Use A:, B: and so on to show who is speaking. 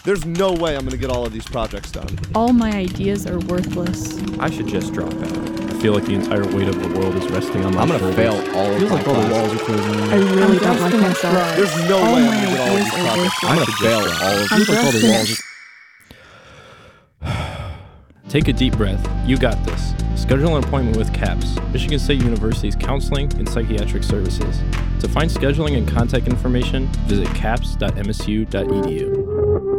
A: There's no way I'm going to get all of these projects done.
B: All my ideas are worthless.
C: I should just drop out. I feel like the entire weight of the world is resting on my
D: I'm
C: shoulders.
D: gonna fail all of
E: Feels
D: my
E: like all the
D: classes.
E: walls are closing in.
B: I really don't
F: just
B: like
F: gonna
B: myself.
F: try.
A: There's no
B: All
A: way I'm
B: my
A: going to get all of
B: ideas
A: these
B: are
A: projects
B: worthless.
D: I'm gonna fail all of
E: Feels like all the
B: just
E: walls are...
C: Take a deep breath. You got this. Schedule an appointment with CAPS, Michigan State University's Counseling and Psychiatric Services. To find scheduling and contact information, visit caps.msu.edu.